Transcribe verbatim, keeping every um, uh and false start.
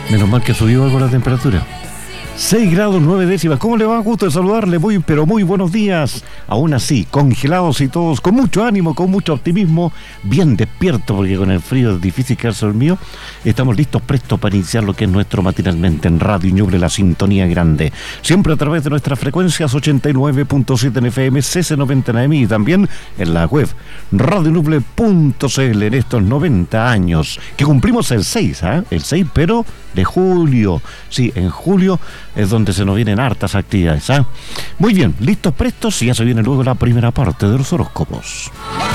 Menos mal que subió algo la temperatura. seis grados nueve décimas. ¿Cómo le va? Gusto de saludarle, muy, pero muy buenos días. Aún así, congelados y todos, con mucho ánimo, con mucho optimismo, bien despierto, porque con el frío es difícil quedarse dormido. Estamos listos, prestos para iniciar lo que es nuestro matinalmente en Radio Ñuble, la sintonía grande. Siempre a través de nuestras frecuencias ochenta y nueve punto siete en F M, C C noventa en A M y también en la web radio ñuble punto c l en estos noventa años, que cumplimos el seis, ¿eh? El seis, pero de julio. Sí, en julio es donde se nos vienen hartas actividades, ¿eh? Muy bien, listos, prestos, y ya se viene luego la primera parte de los horóscopos.